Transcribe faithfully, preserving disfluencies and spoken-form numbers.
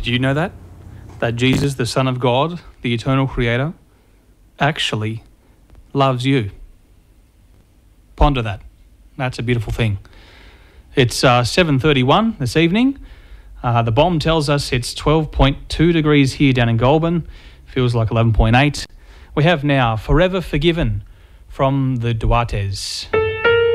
Did you know that? That Jesus, the Son of God, the eternal Creator, actually loves you. Ponder that. That's a beautiful thing. It's uh, seven thirty-one this evening. Uh, the bomb tells us it's twelve point two degrees here down in Goulburn. Feels like eleven point eight. We have now Forever Forgiven from the Duartes.